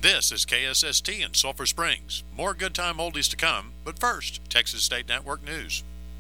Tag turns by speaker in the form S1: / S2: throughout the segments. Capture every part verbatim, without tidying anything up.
S1: This is K S S T in Sulphur Springs. More good time oldies to come, but first, Texas State Network News.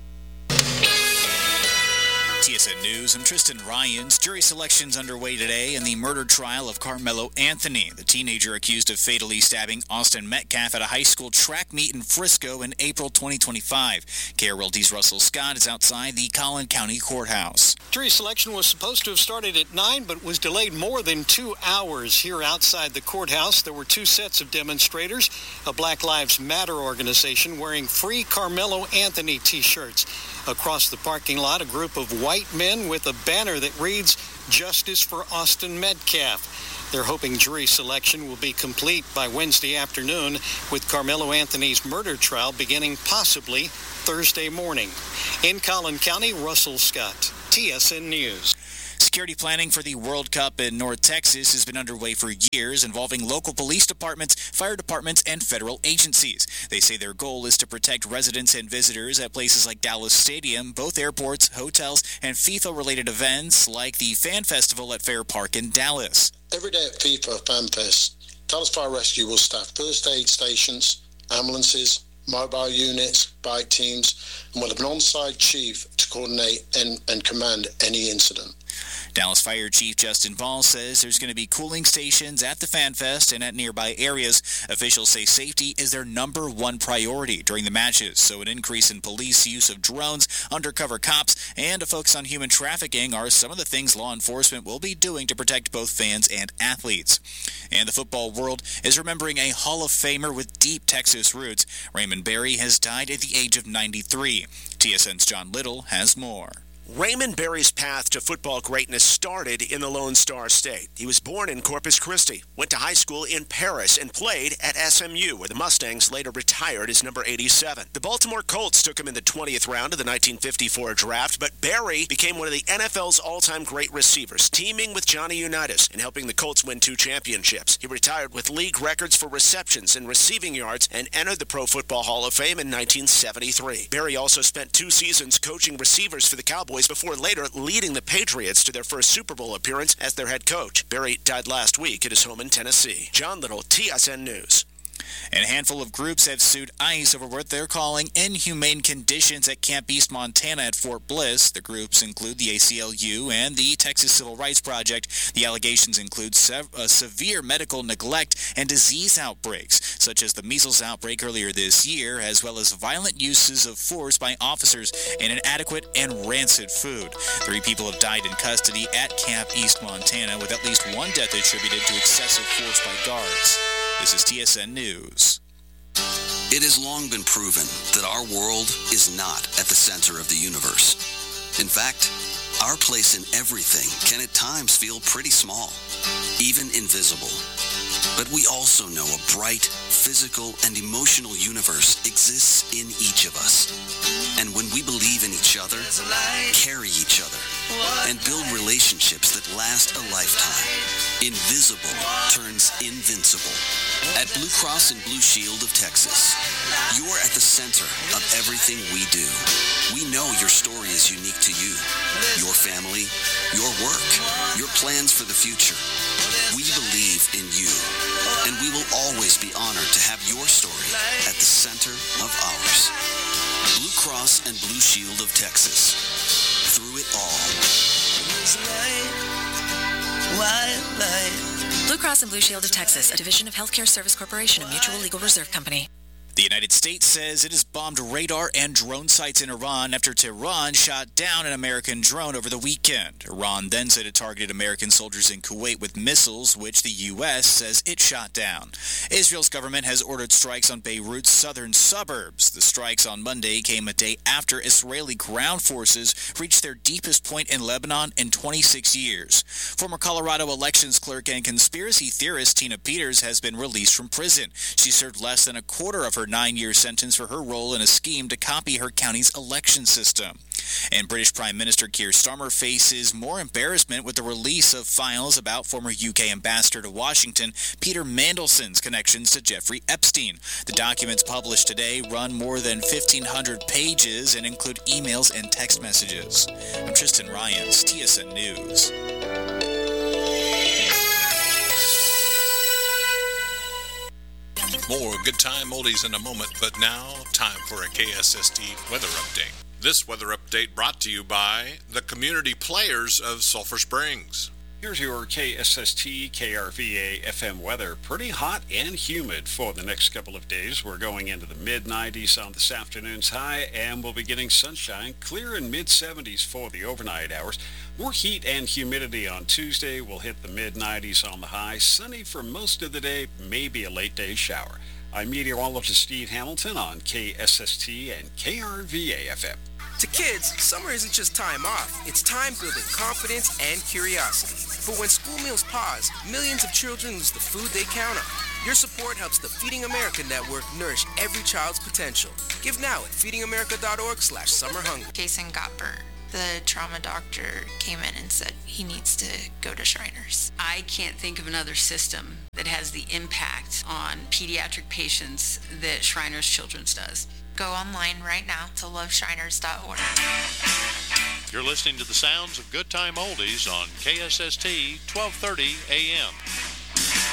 S2: T S N News, I'm Tristan Ryans. Jury selection's underway today in the murder trial of Carmelo Anthony, the teenager accused of fatally stabbing Austin Metcalf at a high school track meet in Frisco in April twenty twenty-five. K R L D's Russell Scott is outside the Collin County Courthouse.
S3: Jury selection was supposed to have started at nine, but was delayed more than two hours here outside the courthouse. There were two sets of demonstrators, a Black Lives Matter organization wearing Free Carmelo Anthony t-shirts. Across the parking lot, a group of white men with a banner that reads, "Justice for Austin Metcalf." They're hoping jury selection will be complete by Wednesday afternoon, with Carmelo Anthony's murder trial beginning possibly Thursday morning. In Collin County, Russell Scott, T S N News.
S2: Security planning for the World Cup in North Texas has been underway for years, involving local police departments, fire departments, and federal agencies. They say their goal is to protect residents and visitors at places like Dallas Stadium, both airports, hotels, and FIFA-related events like the Fan Festival at Fair Park in Dallas.
S4: Every day at FIFA Fan Fest, Dallas Fire Rescue will staff first aid stations, ambulances, mobile units, bike teams, and will have an on-site chief to coordinate and, and command any incident.
S2: Dallas Fire Chief Justin Ball says there's going to be cooling stations at the Fan Fest and at nearby areas. Officials say safety is their number one priority during the matches, so an increase in police use of drones, undercover cops, and a focus on human trafficking are some of the things law enforcement will be doing to protect both fans and athletes. And the football world is remembering a Hall of Famer with deep Texas roots. Raymond Berry has died at the age of ninety-three. T S N's John Little has more.
S5: Raymond Berry's path to football greatness started in the Lone Star State. He was born in Corpus Christi, went to high school in Paris, and played at S M U, where the Mustangs later retired as number eighty-seven. The Baltimore Colts took him in the twentieth round of the nineteen fifty-four draft, but Berry became one of the N F L's all-time great receivers, teaming with Johnny Unitas and helping the Colts win two championships. He retired with league records for receptions and receiving yards and entered the Pro Football Hall of Fame in nineteen seventy-three. Berry also spent two seasons coaching receivers for the Cowboys before later leading the Patriots to their first Super Bowl appearance as their head coach. Berry died last week at his home in Tennessee. John Little, T S N News.
S2: And a handful of groups have sued ICE over what they're calling inhumane conditions at Camp East Montana at Fort Bliss. The groups include the A C L U and the Texas Civil Rights Project. The allegations include sev- uh, severe medical neglect and disease outbreaks, such as the measles outbreak earlier this year, as well as violent uses of force by officers and inadequate and rancid food. Three people have died in custody at Camp East Montana, with at least one death attributed to excessive force by guards. This is T S N News.
S6: It has long been proven that our world is not at the center of the universe. In fact, our place in everything can at times feel pretty small, even invisible. But we also know a bright, physical, and emotional universe exists in each of us. And when we believe in each other, carry each other, and build relationships that last a lifetime, invisible turns invincible. At Blue Cross and Blue Shield of Texas, you're at the center of everything we do. We know your story is unique to you, your family, your work, your plans for the future. We believe in you, and we will always be honored to have your story at the center of ours. Blue Cross and Blue Shield of Texas. Through it all.
S7: Blue Cross and Blue Shield of Texas, a division of Healthcare Service Corporation, a mutual legal reserve company.
S2: The United States says it has bombed radar and drone sites in Iran after Tehran shot down an American drone over the weekend. Iran then said it targeted American soldiers in Kuwait with missiles, which the U S says it shot down. Israel's government has ordered strikes on Beirut's southern suburbs. The strikes on Monday came a day after Israeli ground forces reached their deepest point in Lebanon in twenty-six years. Former Colorado elections clerk and conspiracy theorist Tina Peters has been released from prison. She served less than a quarter of her nine-year sentence for her role in a scheme to copy her county's election system. And British Prime Minister Keir Starmer faces more embarrassment with the release of files about former U K ambassador to Washington, Peter Mandelson's connections to Jeffrey Epstein. The documents published today run more than fifteen hundred pages and include emails and text messages. I'm Tristan Ryans, T S N News.
S8: More Good Time Oldies in a moment, but now, time for a K S S T weather update. This weather update brought to you by the community players of Sulphur Springs.
S9: Here's your K S S T K R V A F M weather. Pretty hot and humid for the next couple of days. We're going into the mid nineties on this afternoon's high, and we'll be getting sunshine, clear in mid seventies for the overnight hours. More heat and humidity on Tuesday. We'll hit the mid nineties on the high. Sunny for most of the day, maybe a late day shower. I'm meteorologist Steve Hamilton on K S S T and K R V A F M.
S10: To kids, summer isn't just time off. It's time building confidence and curiosity. But when school meals pause, millions of children lose the food they count on. Your support helps the Feeding America Network nourish every child's potential. Give now at feeding america dot org slash summer hunger.
S11: Jason got burnt. The trauma doctor came in and said he needs to go to Shriners.
S12: I can't think of another system that has the impact on pediatric patients that Shriners Children's does.
S11: Go online right now to love shriners dot org.
S1: You're listening to the sounds of Good Time Oldies on K S S T twelve thirty A M.